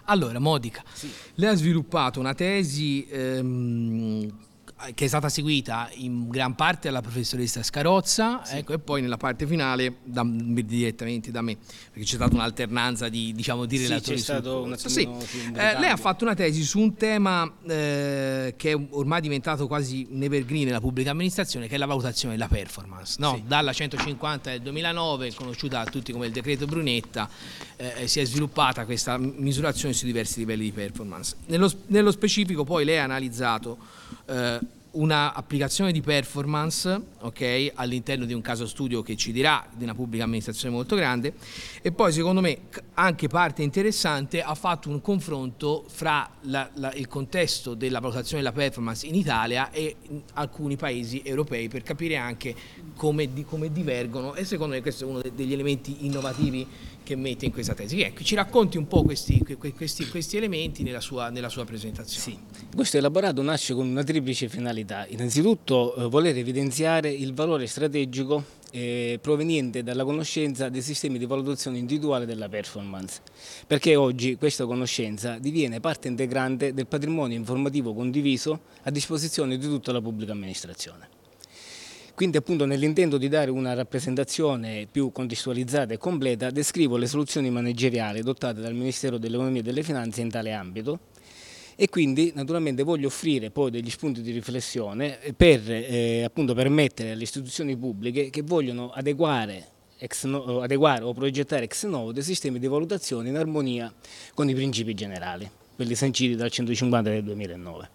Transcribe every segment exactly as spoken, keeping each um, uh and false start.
Allora, Modica, Sì. lei ha sviluppato una tesi ehm, che è stata seguita in gran parte dalla professoressa Scarozza, Sì. ecco, e poi nella parte finale da, direttamente da me, perché c'è stata un'alternanza di, diciamo, di Sì, relatori c'è sul stato un corso. Sì. attimino sì, un Eh, lei ha ricambio. fatto una tesi su un tema eh, che è ormai diventato quasi un evergreen nella pubblica amministrazione, che è la valutazione della performance, no? Sì. Dalla centocinquanta del duemilanove, conosciuta da tutti come il decreto Brunetta, eh, si è sviluppata questa misurazione su diversi livelli di performance. Nello, nello specifico poi lei ha analizzato eh, una applicazione di performance, ok, all'interno di un caso studio che ci dirà di una pubblica amministrazione molto grande, e poi secondo me anche parte interessante ha fatto un confronto fra la, la, il contesto della valutazione della performance in Italia e in alcuni paesi europei, per capire anche come, di, come divergono, e secondo me questo è uno degli elementi innovativi che mette in questa tesi. Ecco, ci racconti un po' questi, questi, questi elementi nella sua, nella sua presentazione. Sì. Questo elaborato nasce con una triplice finalità. Innanzitutto eh, voler evidenziare il valore strategico eh, proveniente dalla conoscenza dei sistemi di valutazione individuale della performance, perché oggi questa conoscenza diviene parte integrante del patrimonio informativo condiviso a disposizione di tutta la pubblica amministrazione. Quindi appunto nell'intento di dare una rappresentazione più contestualizzata e completa descrivo le soluzioni manageriali adottate dal Ministero dell'Economia e delle Finanze in tale ambito e quindi naturalmente voglio offrire poi degli spunti di riflessione per eh, appunto permettere alle istituzioni pubbliche che vogliono adeguare, ex no, adeguare o progettare ex novo dei sistemi di valutazione in armonia con i principi generali, quelli sanciti dal centocinquanta del duemilanove.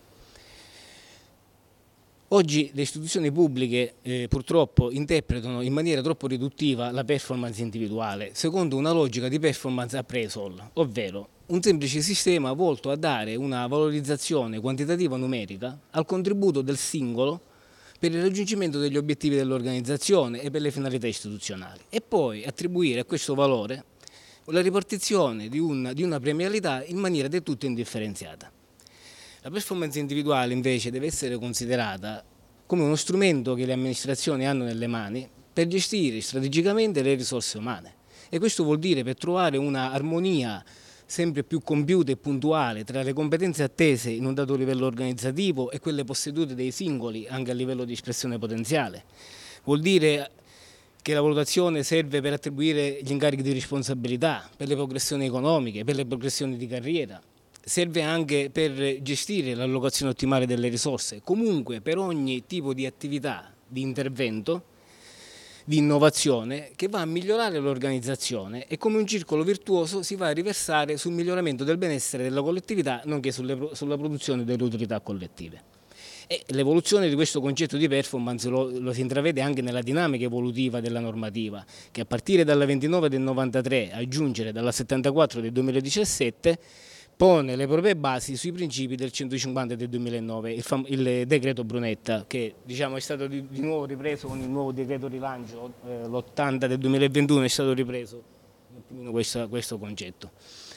Oggi le istituzioni pubbliche eh, purtroppo interpretano in maniera troppo riduttiva la performance individuale, secondo una logica di performance appraisal, ovvero un semplice sistema volto a dare una valorizzazione quantitativa numerica al contributo del singolo per il raggiungimento degli obiettivi dell'organizzazione e per le finalità istituzionali, e poi attribuire a questo valore la ripartizione di una, di una premialità in maniera del tutto indifferenziata. La performance individuale invece deve essere considerata come uno strumento che le amministrazioni hanno nelle mani per gestire strategicamente le risorse umane, e questo vuol dire per trovare una armonia sempre più compiuta e puntuale tra le competenze attese in un dato livello organizzativo e quelle possedute dai singoli anche a livello di espressione potenziale. Vuol dire che la valutazione serve per attribuire gli incarichi di responsabilità, per le progressioni economiche, per le progressioni di carriera. Serve anche per gestire l'allocazione ottimale delle risorse, comunque per ogni tipo di attività, di intervento, di innovazione che va a migliorare l'organizzazione, e come un circolo virtuoso si va a riversare sul miglioramento del benessere della collettività, nonché sulle, sulla produzione delle utilità collettive. E l'evoluzione di questo concetto di performance lo, lo si intravede anche nella dinamica evolutiva della normativa, che a partire dalla ventinove del novantatré, a giungere dalla settantaquattro del duemiladiciassette, pone le proprie basi sui principi del centocinquanta del duemilanove, il, il decreto Brunetta, che diciamo, è stato di, di nuovo ripreso con il nuovo decreto rilancio, eh, l'ottanta del duemilaventuno è stato ripreso un attimino questo, questo concetto.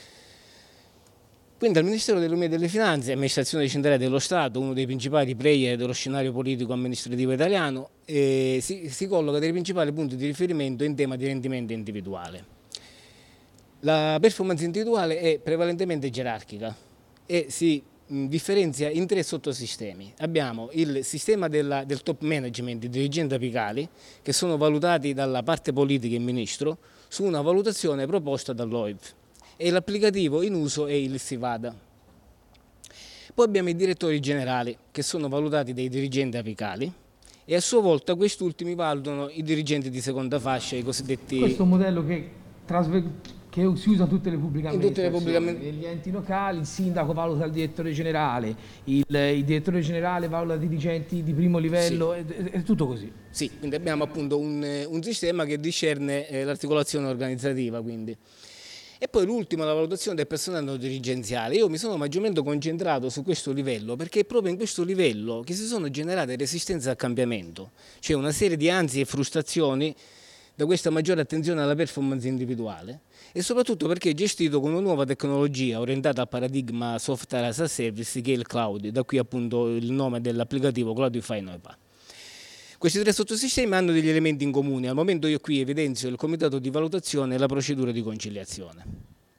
Quindi al Ministero dell'Economia e delle Finanze, amministrazione centrale dello Stato, uno dei principali player dello scenario politico-amministrativo italiano, eh, si, si colloca dei principali punti di riferimento in tema di rendimento individuale. La performance individuale è prevalentemente gerarchica e si mh, differenzia in tre sottosistemi. Abbiamo il sistema della, del top management, i dirigenti apicali, che sono valutati dalla parte politica e il ministro su una valutazione proposta dall'O I V, e l'applicativo in uso è il SIVADA. Poi abbiamo i direttori generali, che sono valutati dai dirigenti apicali, e a sua volta questi ultimi valutano i dirigenti di seconda fascia, i cosiddetti... Questo è un modello che, che si usa in tutte le pubbliche amministrazioni, pubbliche... negli enti locali il sindaco valuta il direttore generale, il, il direttore generale valuta i dirigenti di primo livello, sì. è, è tutto così. Sì, quindi abbiamo appunto un, un sistema che discerne eh, l'articolazione organizzativa, quindi. E poi l'ultima, la valutazione del personale non dirigenziale. Io mi sono maggiormente concentrato su questo livello perché è proprio in questo livello che si sono generate resistenze al cambiamento, cioè una serie di ansie e frustrazioni da questa maggiore attenzione alla performance individuale, e soprattutto perché è gestito con una nuova tecnologia orientata al paradigma software as a service, che è il cloud, da qui appunto il nome dell'applicativo Cloudify Noipa. Questi tre sottosistemi hanno degli elementi in comune. Al momento io qui evidenzio il comitato di valutazione e la procedura di conciliazione.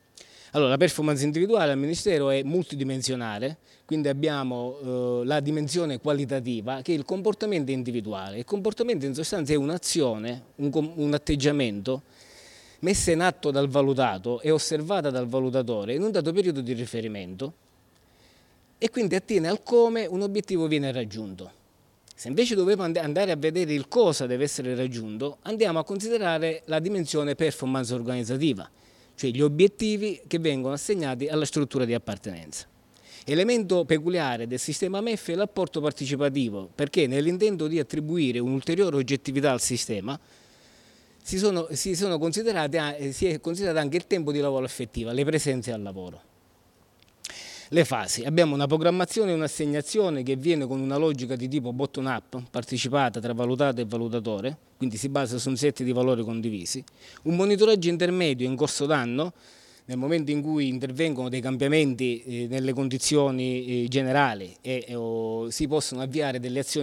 Allora, la performance individuale al Ministero è multidimensionale, quindi abbiamo eh, la dimensione qualitativa che è il comportamento individuale. Il comportamento in sostanza è un'azione, un, un atteggiamento messa in atto dal valutato e osservata dal valutatore in un dato periodo di riferimento e quindi attiene al come un obiettivo viene raggiunto. Se invece dobbiamo andare a vedere il cosa deve essere raggiunto, andiamo a considerare la dimensione performance organizzativa, cioè gli obiettivi che vengono assegnati alla struttura di appartenenza. Elemento peculiare del sistema M E F è l'apporto partecipativo, perché nell'intento di attribuire un'ulteriore oggettività al sistema si, sono, si, sono considerate, si è considerato anche il tempo di lavoro effettivo, le presenze al lavoro. Le fasi. Abbiamo una programmazione e un'assegnazione che viene con una logica di tipo bottom-up, partecipata tra valutato e valutatore, quindi si basa su un set di valori condivisi. Un monitoraggio intermedio in corso d'anno, nel momento in cui intervengono dei cambiamenti eh, nelle condizioni eh, generali e o si possono avviare delle azioni